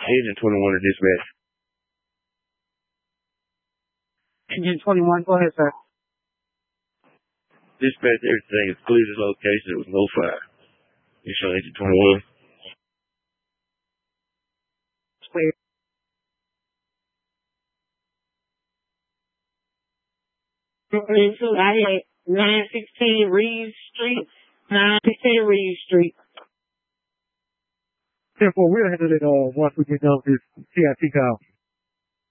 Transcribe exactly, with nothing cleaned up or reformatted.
Agent twenty-one to dispatch. Agent twenty-one, go ahead, sir. Dispatch, everything is clear to location. There was no fire. You show Agent twenty-one. Clear. nine sixteen Reed Street. nine sixteen Reed Street. Therefore, we'll handle it uh, once we get done with this C I T call.